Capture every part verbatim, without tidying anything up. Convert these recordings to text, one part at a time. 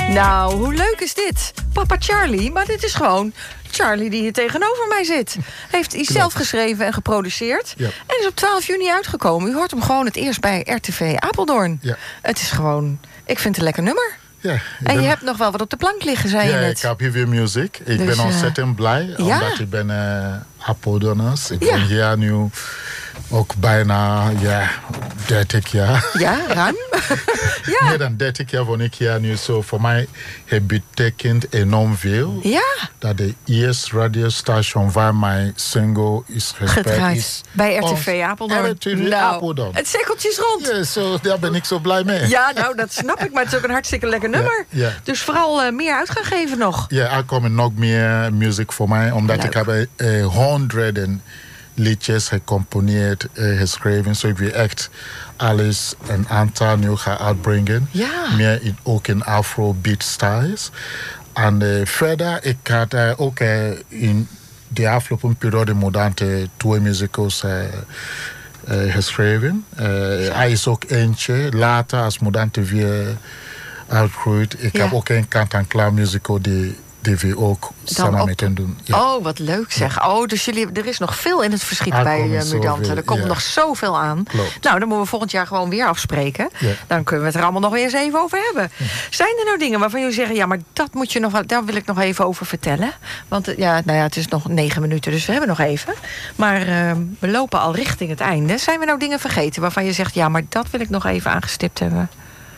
Nou, hoe leuk is dit? Papa Charlie, maar dit is gewoon Charlie die hier tegenover mij zit. Heeft hij zelf geschreven en geproduceerd. Ja. En is op twaalf juni uitgekomen. U hoort hem gewoon het eerst bij R T V Apeldoorn. Ja. Het is gewoon, ik vind het een lekker nummer. Ja, en ben... je hebt nog wel wat op de plank liggen, zei ja, je net. ik heb hier weer muziek. Ik dus, ben ontzettend uh... blij, ja. omdat ik ben uh, Apeldoorners. Ik ja. ben hier nu ook bijna ja, dertig jaar. Ja, ruim. ja. Meer dan dertig jaar woon ik hier nu. So voor mij het betekent enorm veel. Ja. Dat de eerste radiostation waar mijn single is gespeeld is. Bij R T V Apeldoorn. R T V nou, Apeldoorn. Het cirkeltje is rond. Ja, so, daar ben ik zo blij mee. Ja, nou, dat snap ik. Maar het is ook een hartstikke lekker nummer. Ja, ja. Dus vooral uh, meer uit gaan geven nog. Ja, er komen nog meer muziek voor mij. Omdat Leuk. ik heb uh, honderden liedjes gecomponeerd, uh, geschreven. So ik wil echt alles een aantal nu gaan uitbrengen. Ja. Meer in, ook in Afrobeat styles. En uh, verder, ik had uh, ook uh, in de afgelopen periode moderne twee musicals uh, uh, geschreven. Uh, hij is ook eentje. Later, als moderne weer uitgroeit. Ik ja. heb ook een kant-en-klaar musical die, die we ook dan samen op... met hen doen. Ja. Oh, wat leuk zeg. Ja. Oh, dus jullie, er is nog veel in het verschiet ah, bij uh, Mudante. Er komt ja. nog zoveel aan. Klopt. Nou, dan moeten we volgend jaar gewoon weer afspreken. Ja. Dan kunnen we het er allemaal nog weer eens even over hebben. Ja. Zijn er nou dingen waarvan jullie zeggen... ja, maar dat moet je nog, daar wil ik nog even over vertellen? Want ja, nou ja, het is nog negen minuten, dus we hebben nog even. Maar uh, we lopen al richting het einde. Zijn we nou dingen vergeten waarvan je zegt... ja, maar dat wil ik nog even aangestipt hebben?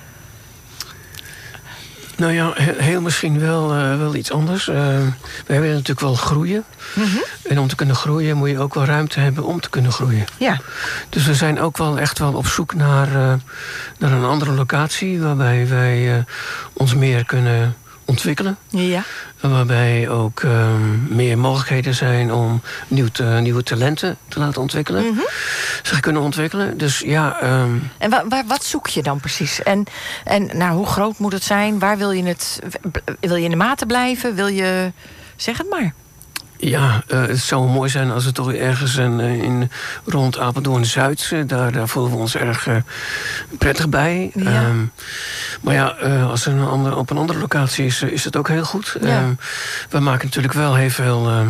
Nou ja, heel misschien wel, uh, wel iets anders. Uh, we hebben natuurlijk wel groeien. Mm-hmm. En om te kunnen groeien moet je ook wel ruimte hebben om te kunnen groeien. Ja. Dus we zijn ook wel echt wel op zoek naar, uh, naar een andere locatie... waarbij wij uh, ons meer kunnen ontwikkelen. Ja. Waarbij ook uh, meer mogelijkheden zijn om nieuw te, nieuwe talenten te laten ontwikkelen. Mm-hmm. Zich kunnen ontwikkelen. Dus ja. Um... En wa- wa- wat zoek je dan precies? En, en nou, hoe groot moet het zijn? Waar wil je het? Wil je in de maten blijven? Wil je. Zeg het maar. Ja, uh, het zou mooi zijn als het toch ergens een, uh, in, rond Apeldoorn-Zuid... Uh, daar, daar voelen we ons erg uh, prettig bij. Ja. Um, maar ja, uh, als er een andere, op een andere locatie is, uh, is het ook heel goed. Ja. Um, we maken natuurlijk wel heel veel uh,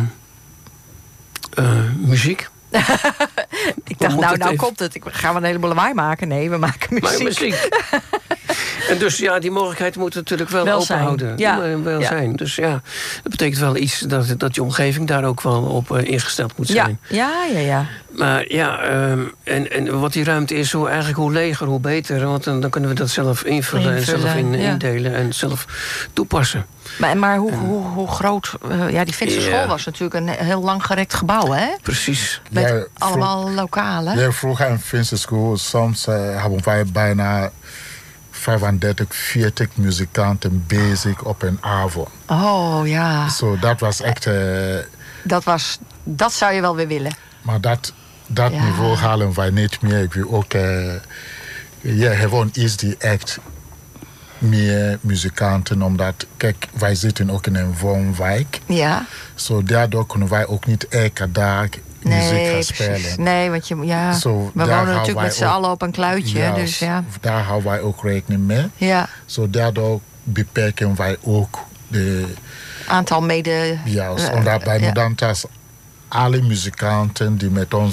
uh, muziek. Ik dacht, nou, nou even... komt het. Ik ga een heleboel lawaai maken. Nee, we maken muziek. Maar muziek. En dus ja, die mogelijkheid moet natuurlijk wel, wel open houden. Ja. Wel ja. zijn. Dus ja, dat betekent wel iets dat, dat je omgeving daar ook wel op uh, ingesteld moet zijn. Ja, ja, ja. ja. Maar ja, um, en, en wat die ruimte is, hoe, eigenlijk hoe leger, hoe beter. Want dan, dan kunnen we dat zelf invullen, invullen en zelf in, ja. indelen en zelf toepassen. Maar, maar hoe, hoe, hoe groot... Uh, ja, die Finse yeah. school was natuurlijk een heel langgerekt gebouw, hè? Precies. Met ja, allemaal vroeg, lokalen. Ja, vroeger in Finse school, soms uh, hebben wij bijna vijfendertig, veertig muzikanten bezig op een avond. Oh, ja. So, dat was echt... Uh, dat, was, dat zou je wel weer willen. Maar dat, dat ja. niveau halen wij niet meer. Ik wil ook... Uh, ja, gewoon is die echt... meer muzikanten, omdat, kijk, wij zitten ook in een woonwijk. Ja. So, daardoor kunnen wij ook niet elke dag muziek nee, gaan spelen. Precies. Nee, want je, ja, so, we wonen natuurlijk met z'n allen op een kluitje. Ja, dus ja. Daar houden wij ook rekening mee. Ja. So, daardoor beperken wij ook de... aantal mede... Juist, omdat bij Mudantas alle muzikanten die met ons